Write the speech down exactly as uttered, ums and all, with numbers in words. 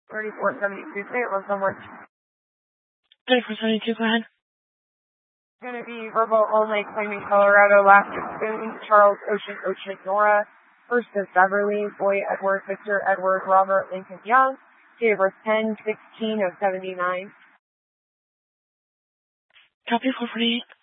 thirty-four seventy-two, say it once more. thirty-four seventy-two, go ahead. It's going to be verbal only, claiming Colorado, last Spoon, Charles, Ocean, Ocean, Nora. First is Beverly, Boy, Edward, Victor, Edward, Robert, Lincoln, Young. Date of birth ten sixteen of seventy-nine. Copy four forty-eight.